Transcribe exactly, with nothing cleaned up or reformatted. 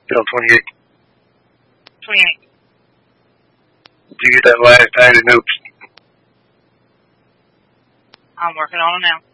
Bill twenty-eight. twenty-eight. Did you get that last added notes? I'm working on it now.